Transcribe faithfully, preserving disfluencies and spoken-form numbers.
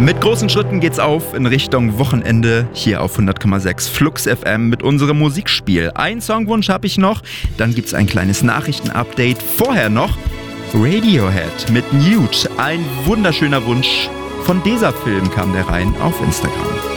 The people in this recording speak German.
Mit großen Schritten geht's auf in Richtung Wochenende hier auf hundert Komma sechs Flux F M mit unserem Musikspiel. Ein Songwunsch habe ich noch, dann gibt's ein kleines Nachrichtenupdate. Vorher noch Radiohead mit Nude. Ein wunderschöner Wunsch. Von dieser Film kam der rein auf Instagram.